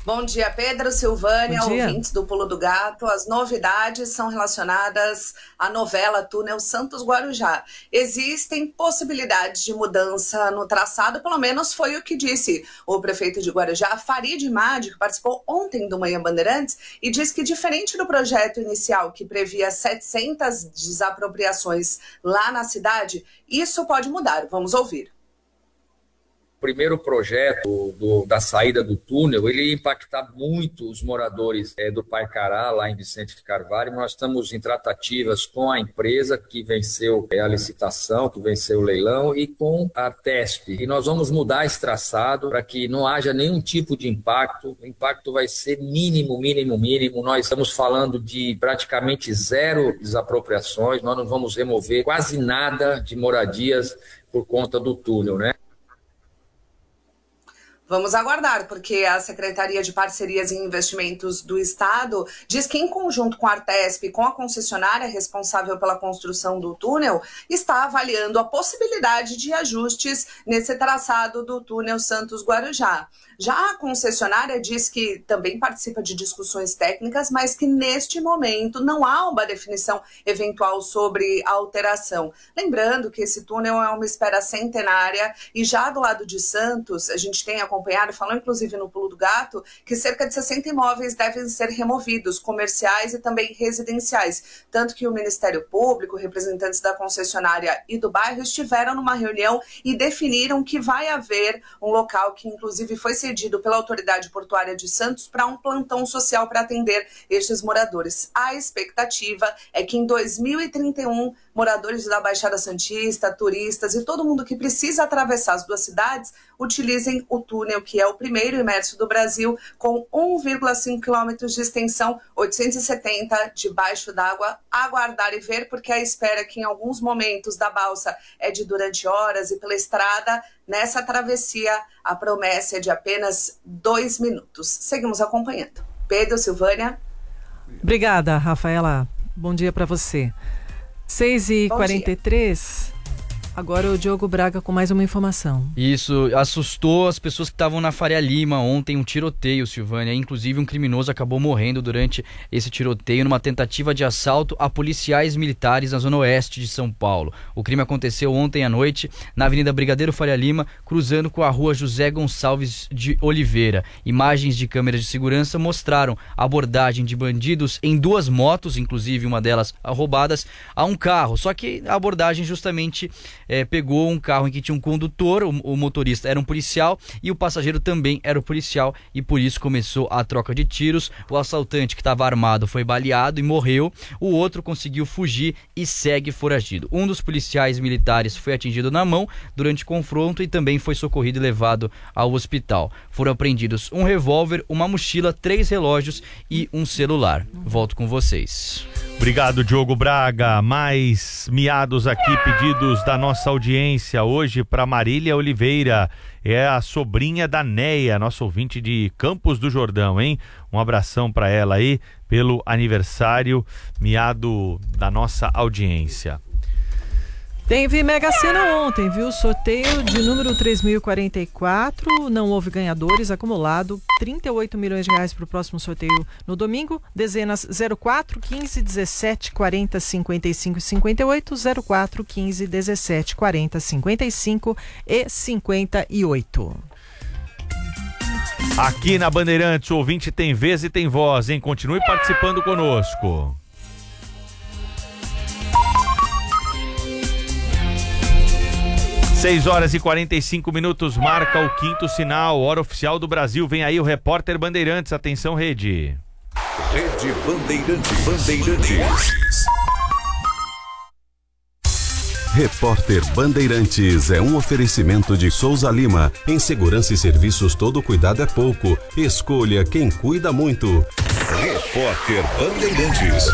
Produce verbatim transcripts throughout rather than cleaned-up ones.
Bom dia, Pedro, Silvânia, ouvintes do Pulo do Gato. As novidades são relacionadas à novela Túnel Santos Guarujá. Existem possibilidades de mudança no traçado, pelo menos foi o que disse o prefeito de Guarujá, Farid Madi, que participou ontem do Manhã Bandeirantes, e diz que, diferente do projeto inicial, que previa setecentas desapropriações lá na cidade, isso pode mudar. Vamos ouvir. O primeiro projeto do, da saída do túnel, ele ia impactar muito os moradores é, do Paicará, lá em Vicente de Carvalho. Nós estamos em tratativas com a empresa que venceu é, a licitação, que venceu o leilão, e com a TESP. E nós vamos mudar esse traçado para que não haja nenhum tipo de impacto. O impacto vai ser mínimo, mínimo, mínimo. Nós estamos falando de praticamente zero desapropriações. Nós não vamos remover quase nada de moradias por conta do túnel, né? Vamos aguardar, porque a Secretaria de Parcerias e Investimentos do Estado diz que, em conjunto com a Artesp e com a concessionária responsável pela construção do túnel, está avaliando a possibilidade de ajustes nesse traçado do túnel Santos Guarujá. Já a concessionária diz que também participa de discussões técnicas, mas que neste momento não há uma definição eventual sobre a alteração. Lembrando que esse túnel é uma espera centenária e já do lado de Santos, a gente tem acompanhado, falou inclusive no Pulo do Gato, que cerca de sessenta imóveis devem ser removidos, comerciais e também residenciais. Tanto que o Ministério Público, representantes da concessionária e do bairro estiveram numa reunião e definiram que vai haver um local que inclusive foi cedido pela Autoridade Portuária de Santos para um plantão social para atender estes moradores. A expectativa é que em dois mil e trinta e um, moradores da Baixada Santista, turistas e todo mundo que precisa atravessar as duas cidades utilizem o túnel, que é o primeiro imerso do Brasil, com um vírgula cinco quilômetros de extensão, oitocentos e setenta debaixo d'água. Aguardar e ver, porque a espera que em alguns momentos da balsa é de durante horas e pela estrada, nessa travessia, a promessa é de apenas dois minutos. Seguimos acompanhando. Pedro, Silvânia. Obrigada, Rafaela. Bom dia para você. seis e quarenta e três. Agora o Diogo Braga com mais uma informação. Isso, assustou as pessoas que estavam na Faria Lima ontem, um tiroteio, Silvânia. Inclusive um criminoso acabou morrendo durante esse tiroteio numa tentativa de assalto a policiais militares na zona oeste de São Paulo. O crime aconteceu ontem à noite na Avenida Brigadeiro Faria Lima, cruzando com a rua José Gonçalves de Oliveira. Imagens de câmeras de segurança mostraram a abordagem de bandidos em duas motos, inclusive uma delas roubadas, a um carro. Só que a abordagem justamente... É, pegou um carro em que tinha um condutor, o, o motorista era um policial e o passageiro também era o policial, e por isso começou a troca de tiros. O assaltante, que estava armado, foi baleado e morreu. O outro conseguiu fugir e segue foragido. Um dos policiais militares foi atingido na mão durante o confronto e também foi socorrido e levado ao hospital. Foram apreendidos um revólver, uma mochila, três relógios e um celular. Volto com vocês. Obrigado, Diogo Braga. Mais miados aqui, pedidos da nossa audiência hoje para Marília Oliveira. É a sobrinha da Neia, nossa ouvinte de Campos do Jordão, hein? Um abração para ela aí pelo aniversário, miado da nossa audiência. Teve Mega Sena ontem, viu? Sorteio de número três mil e quarenta e quatro, não houve ganhadores, acumulado trinta e oito milhões de reais para o próximo sorteio no domingo. Dezenas zero quatro, quinze, dezessete, quarenta, cinquenta e cinco e cinquenta e oito, zero quatro, quinze, dezessete, quarenta, cinquenta e cinco e cinquenta e oito. Aqui na Bandeirantes, o ouvinte tem vez e tem voz, hein? Continue participando conosco. seis horas e quarenta e cinco minutos, marca o quinto sinal, hora oficial do Brasil. Vem aí o repórter Bandeirantes. Atenção, Rede. Rede Bandeirantes. Bandeirantes. Repórter Bandeirantes é um oferecimento de Souza Lima. Em segurança e serviços, todo cuidado é pouco. Escolha quem cuida muito. Repórter Bandeirantes.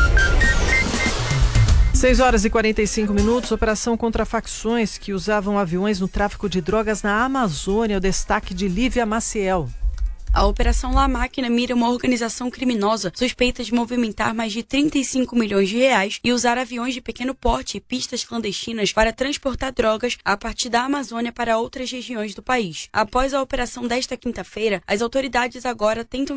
seis horas e quarenta e cinco minutos, operação contra facções que usavam aviões no tráfico de drogas na Amazônia. O destaque de Lívia Maciel. A Operação La Máquina mira uma organização criminosa suspeita de movimentar mais de trinta e cinco milhões de reais e usar aviões de pequeno porte e pistas clandestinas para transportar drogas a partir da Amazônia para outras regiões do país. Após a operação desta quinta-feira, as autoridades agora tentam